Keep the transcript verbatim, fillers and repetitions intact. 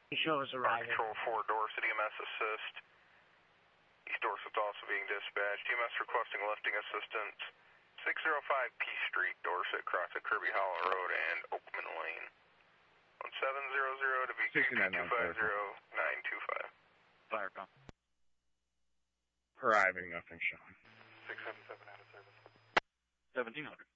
Show us arriving. Control four, Dorset, E M S assist. East Dorset's also being dispatched. E M S requesting lifting assistance. six oh five P Street, Dorset, cross at Kirby Hollow Road and Oakman Lane. one seven zero zero to V Q two five zero nine two five. Fire call. Arriving, nothing showing. six seven seven out of service. seventeen hundred.